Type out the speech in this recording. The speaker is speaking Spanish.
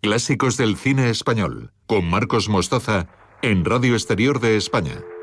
Clásicos del cine español, con Marcos Mostaza, en Radio Exterior de España.